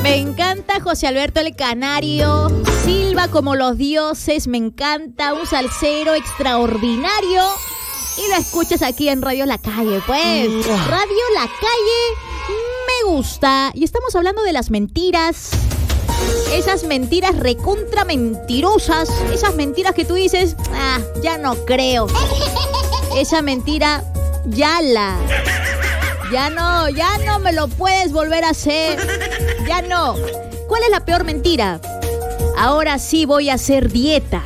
Me encanta José Alberto el Canario, silba como los dioses, me encanta, un salsero extraordinario. Y lo escuchas aquí en Radio La Calle, pues. Radio La Calle me gusta. Y estamos hablando de las mentiras. Esas mentiras recontra mentirosas. Esas mentiras que tú dices, ya no creo. Esa mentira, ya no me lo puedes volver a hacer. Ya no. ¿Cuál es la peor mentira? Ahora sí voy a hacer dieta.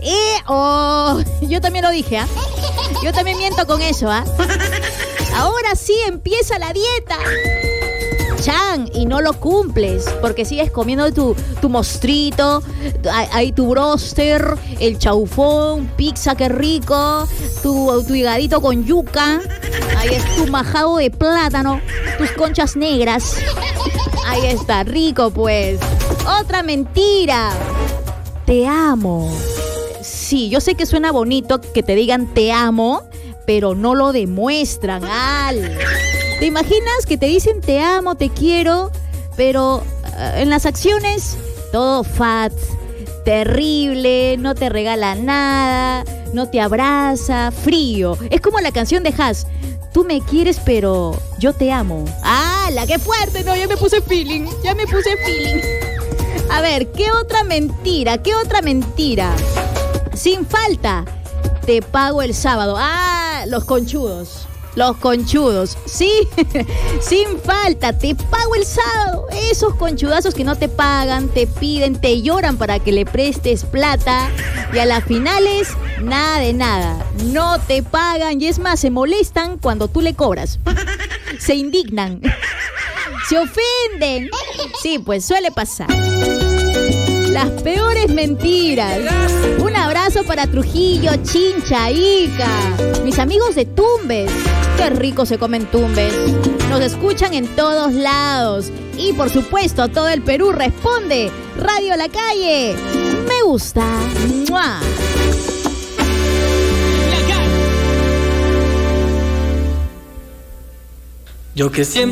Yo también lo dije, Yo también miento con eso, Ahora sí empieza la dieta. Chan, y no lo cumples, porque sigues comiendo tu mostrito, ahí tu broster, el chaufón, pizza, qué rico, tu higadito con yuca, ahí es tu majado de plátano, tus conchas negras. Ahí está, rico pues. Otra mentira. Te amo. Sí, yo sé que suena bonito que te digan te amo, pero no lo demuestran, ¿Te imaginas que te dicen te amo, te quiero, pero en las acciones todo fat, terrible, no te regala nada, no te abraza, frío? Es como la canción de Hash, tú me quieres pero yo te amo. ¡Hala, qué fuerte! No, ya me puse feeling. A ver, ¿qué otra mentira? Sin falta, te pago el sábado. Los conchudos, sí, sin falta, te pago el sábado. Esos conchudazos que no te pagan, te piden, te lloran para que le prestes plata y a las finales, nada de nada. No te pagan y es más, se molestan cuando tú le cobras. Se indignan, se ofenden. Sí, pues suele pasar. Las peores mentiras. Un abrazo para Trujillo, Chincha, Ica. Mis amigos de Tumbes. Qué rico se comen Tumbes. Nos escuchan en todos lados. Y por supuesto, todo el Perú responde. Radio La Calle. Me gusta. ¡Mua! Yo que siempre